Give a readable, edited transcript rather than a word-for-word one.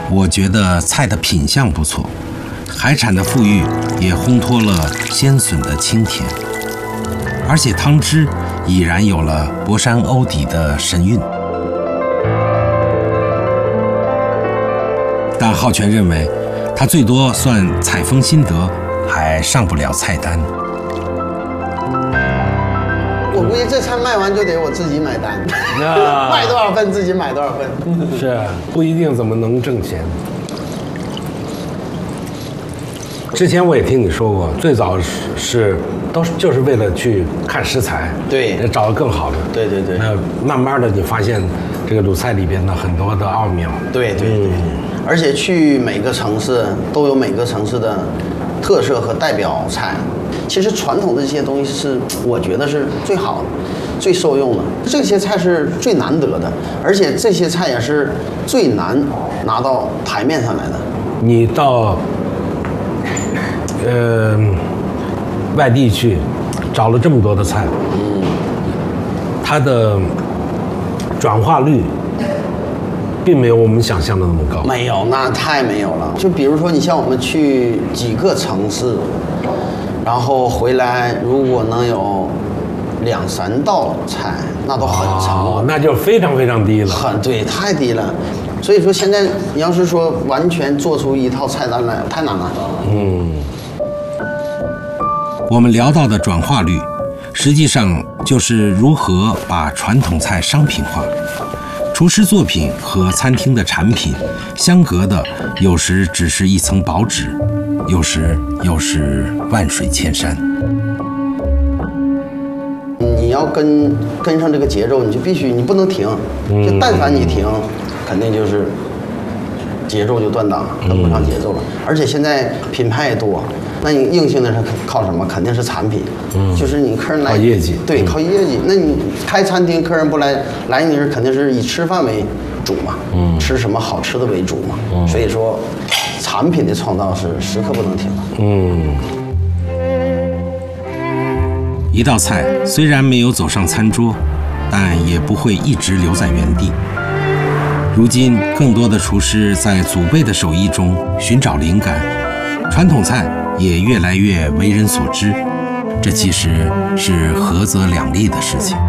我觉得菜的品相不错，海产的富裕也烘托了鲜笋的清甜，而且汤汁已然有了博山欧底的神韵。但浩全认为，他最多算采风心得，还上不了菜单。 我估计这菜卖完就得我自己买单，卖多少份自己买多少份。 是不一定怎么能挣钱。之前我也听你说过，最早就是为了去看食材， 对， 找到更好的。 对。 那慢慢的你发现这个鲁菜里边的很多的奥妙。 对。而且去每个城市都有每个城市的特色和代表菜。其实传统的这些东西是我觉得是最好的、最受用的。这些菜是最难得的，而且这些菜也是最难拿到台面上来的。 你到外地去找了这么多的菜，它的转化率并没有我们想象的那么高。 没有，那太没有了。就比如说，你像我们去几个城市，然后回来，如果能有2、3道菜，那都很成功， 那就非常非常低了。 对，太低了。所以说，现在你要是说完全做出一套菜单来，太难了。 我们聊到的转化率，实际上就是如何把传统菜商品化。厨师作品和餐厅的产品相隔的，有时只是一层薄纸，有时又是万水千山。 你要跟上这个节奏，你就必须，你不能停。就但凡你停，肯定就是节奏就断档，跟不上节奏了。而且现在品牌也多，那你硬性的是靠什么？肯定是产品。就是你客人来靠业绩。 对，靠业绩。那你开餐厅，客人不来你是肯定是以吃饭为主嘛。吃什么好吃的为主嘛。所以说，产品的创造是时刻不能停的。 一道菜虽然没有走上餐桌，但也不会一直留在原地。如今，更多的厨师在祖辈的手艺中寻找灵感，传统菜也越来越为人所知，这其实是合则两利的事情。